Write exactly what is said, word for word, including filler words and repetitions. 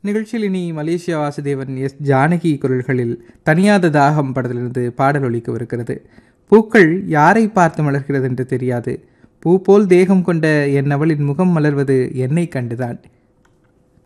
நிகழ்ச்சியில் இனி Malaysia Vasudevan S Janaki குரல்களில் தனியாத தாகம் படத்திலிருந்து பாடல் ஒலிக்கவிருக்கிறது. பூக்கள் யாரை பார்த்து மலர்கிறது என்று தெரியாது, பூ போல் தேகம் கொண்ட என் அவளின் முகம் மலர்வது என்னை கண்டுதான்.